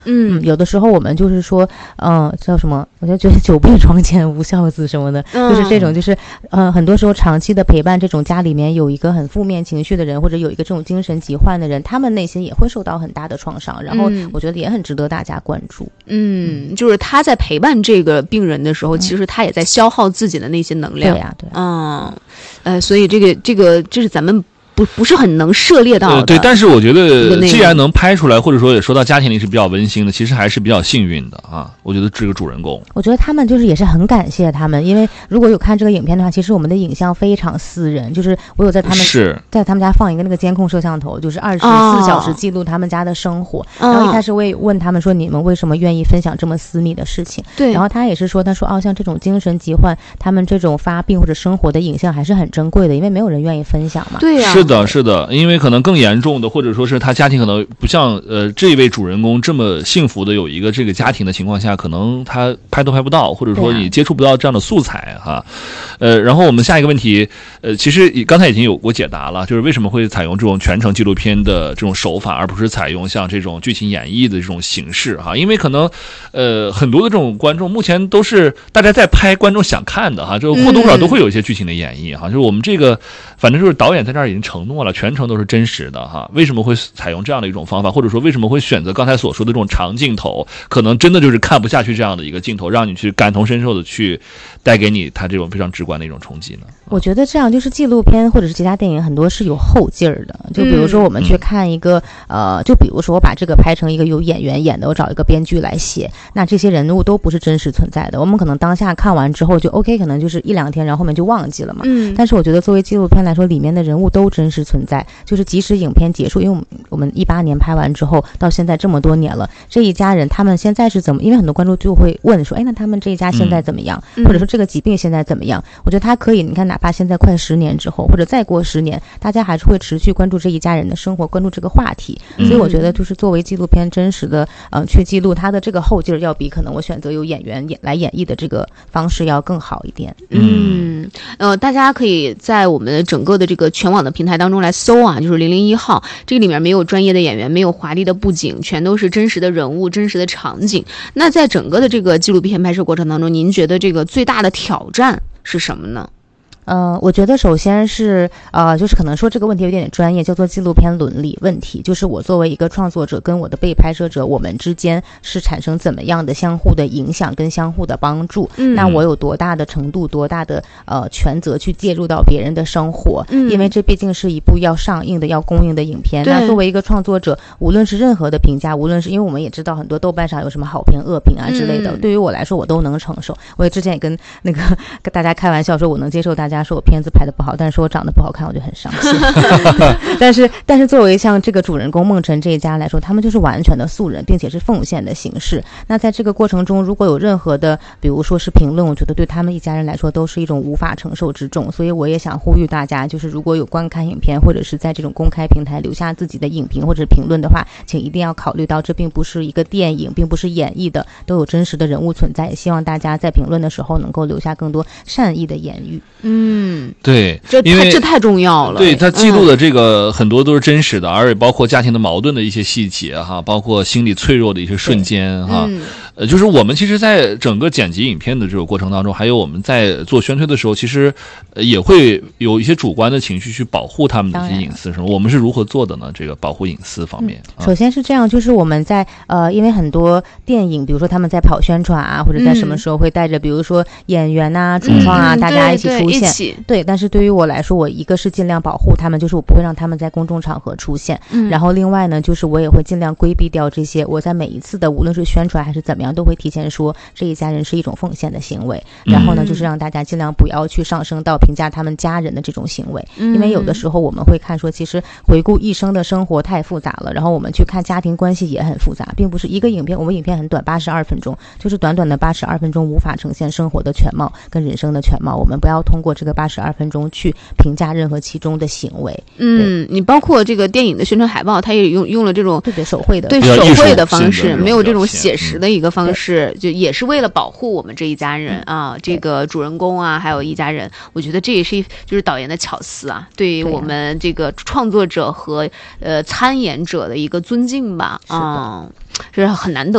有的时候我们就是说叫什么，我就觉得久病床前无孝子什么的，就是这种，就是很多时候长期的陪伴这种家里面有一个很负面情绪的人，或者有一个这种精神疾患的人，他们内心也会受到很大的创伤，然后我觉得也很值得大家关注。 就是他在陪伴这个病人的时候，其实他也在消耗自己的那些能量。 对呀，对。 所以这是咱们不是很能涉猎到的。 对，但是我觉得既然能拍出来，或者说也说到家庭里是比较温馨的，其实还是比较幸运的啊。我觉得这个主人公， 我觉得他们就是也是很感谢他们，因为如果有看这个影片的话，其实我们的影像非常私人，就是我有在他们家放一个那个监控摄像头，就是24小时记录他们家的生活。然后一开始我也问他们说，你们为什么愿意分享这么私密的事情？对。然后他也是说，他说像这种精神疾患，他们这种发病或者生活的影像还是很珍贵的，因为没有人愿意分享嘛。 对呀， 是的，因为可能更严重的，或者说是他家庭可能不像这一位主人公这么幸福的有一个这个家庭的情况下，可能他拍都拍不到，或者说你接触不到这样的素材哈。然后我们下一个问题，其实刚才已经有过解答了，就是为什么会采用这种全程纪录片的这种手法，而不是采用像这种剧情演绎的这种形式哈？因为可能很多的这种观众目前都是大家在拍观众想看的哈，就或多或少都会有一些剧情的演绎哈。就是我们这个反正就是导演在这儿已经承诺了，全程都是真实的哈。为什么会采用这样的一种方法，或者说为什么会选择刚才所说的这种长镜头，可能真的就是看不下去这样的一个镜头，让你去感同身受的去带给你他这种非常直观的一种冲击呢？ 我觉得这样就是纪录片或者是其他电影很多是有后劲儿的，就比如说我们去看一个就比如说我把这个拍成一个有演员演的，我找一个编剧来写，那这些人物都不是真实存在的，我们可能当下看完之后就 OK， 可能就是1-2天然后后面就忘记了嘛。但是我觉得作为纪录片来说，里面的人物都真实存在，就是即使影片结束，因为我们18年拍完之后到现在这么多年了，这一家人他们现在是怎么，因为很多观众就会问说，那他们这一家现在怎么样，或者说这个疾病现在怎么样。我觉得他可以，你看哪怕现在快10年之后，或者再过10年，大家还是会持续关注这一家人的生活，关注这个话题。所以我觉得就是作为纪录片真实的去记录他的这个后劲儿，要比可能我选择有演员来演绎的这个方式要更好一点。 大家可以在我们整个的这个全网的平台当中来搜啊，就是001号，这个里面没有专业的演员，没有华丽的布景，全都是真实的人物，真实的场景。那在整个的这个纪录片拍摄过程当中，您觉得这个最大的挑战是什么呢？ 我觉得首先是就是可能说这个问题有点专业，叫做纪录片伦理问题，就是我作为一个创作者跟我的被拍摄者，我们之间是产生怎么样的相互的影响跟相互的帮助。那我有多大的程度，多大的权责去介入到别人的生活，因为这毕竟是一部要上映的要公映的影片。那作为一个创作者，无论是任何的评价，无论是因为我们也知道很多豆瓣上有什么好评恶评啊之类的，对于我来说我都能承受。我也之前也跟大家开玩笑说，我能接受大家说我片子拍得不好，但是说我长得不好看我就很伤心但是作为像这个主人公孟辰这一家来说，他们就是完全的素人，并且是奉献的形式。那在这个过程中如果有任何的比如说是评论，我觉得对他们一家人来说都是一种无法承受之重。所以我也想呼吁大家，就是如果有观看影片或者是在这种公开平台留下自己的影评或者评论的话，请一定要考虑到这并不是一个电影，并不是演绎的，都有真实的人物存在。也希望大家在评论的时候能够留下更多善意的言语。 对， 这太重要了。 对，他记录的这个很多都是真实的，而且包括家庭的矛盾的一些细节哈，包括心理脆弱的一些瞬间哈。就是我们其实在整个剪辑影片的这个过程当中，还有我们在做宣推的时候，其实也会有一些主观的情绪去保护他们的这些隐私什么。我们是如何做的呢？这个保护隐私方面， 首先是这样，就是我们在因为很多电影比如说他们在跑宣传啊，或者在什么时候会带着比如说演员啊主创啊大家一起出现。对，但是对于我来说，我一个是尽量保护他们，就是我不会让他们在公众场合出现。然后另外呢，就是我也会尽量规避掉这些，我在每一次的无论是宣传还是怎么样，都会提前说这一家人是一种奉献的行为。然后呢，就是让大家尽量不要去上升到评价他们家人的这种行为。因为有的时候我们会看说，其实回顾一生的生活太复杂了，然后我们去看家庭关系也很复杂，并不是一个影片，我们影片很短82分钟，就是短短的82分钟无法呈现生活的全貌跟人生的全貌。我们不要通过这个82分钟去评价任何其中的行为。 你包括这个电影的宣传海报，它也用了这种对手绘的方式，没有这种写实的一个方式，就也是为了保护我们这一家人啊，这个主人公啊，还有一家人。我觉得这也是就是导演的巧思啊，对于我们这个创作者和参演者的一个尊敬吧。这是很难得